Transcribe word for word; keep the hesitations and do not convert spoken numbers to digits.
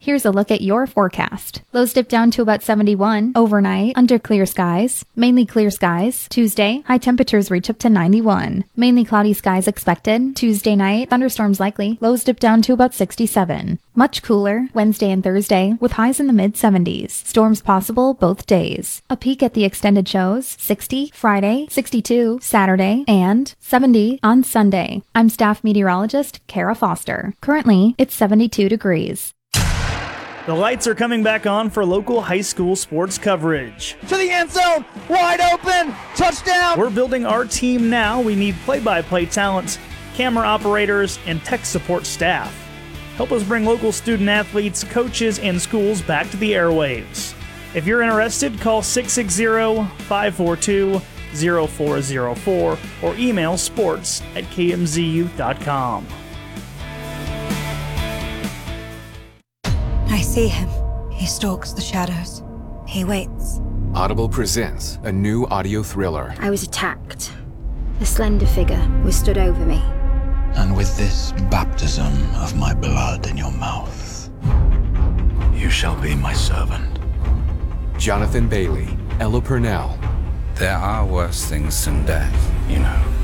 Here's a look at your forecast. Lows dip down to about seventy-one overnight under clear skies. Mainly clear skies. Tuesday, high temperatures reach up to ninety-one. Mainly cloudy skies expected. Tuesday night, thunderstorms likely. Lows dip down to about sixty-seven. Much cooler Wednesday and Thursday with highs in the mid seventies. Storms possible both days. A peek at the extended shows: sixty Friday, sixty-two Saturday, and seventy on Sunday. I'm staff meteorologist Kara Foster. Currently, it's seventy-two degrees. The lights are coming back on for local high school sports coverage. To the end zone, wide open, touchdown! We're building our team now. We need play-by-play talent, camera operators, and tech support staff. Help us bring local student athletes, coaches, and schools back to the airwaves. If you're interested, call six six zero, five four two, zero four zero four or email sports at k m z u dot com. I see him. He stalks the shadows. He waits. Audible presents a new audio thriller. I was attacked. A slender figure was stood over me. And with this baptism of my blood in your mouth, you shall be my servant. Jonathan Bailey, Ella Purnell. There are worse things than death, you know.